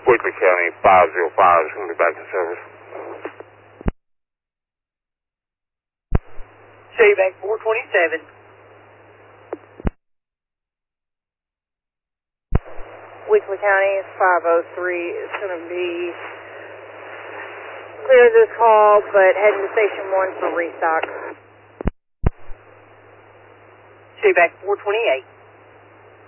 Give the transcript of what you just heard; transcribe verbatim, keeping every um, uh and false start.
Weekly County five oh five is going to be back in service. Show you back four twenty-seven. Weekly County five oh three is going to be clear this call, but heading to Station one for restock. Show you back four twenty-eight.